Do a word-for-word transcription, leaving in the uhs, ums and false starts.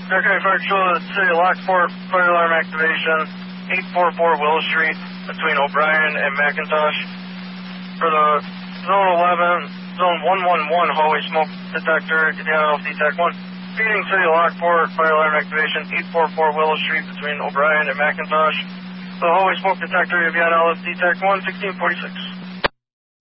Okay, Factual, City of Lockport, fire alarm activation, eight forty-four Willow Street, between O'Brien and McIntosh. For the Zone eleven, Zone one one one hallway smoke detector, get the L F D Tech one. Feeding City of Lockport, fire alarm activation, eight forty-four Willow Street, between O'Brien and McIntosh. The hallway smoke detector, get the L F D Tech one, sixteen forty-six.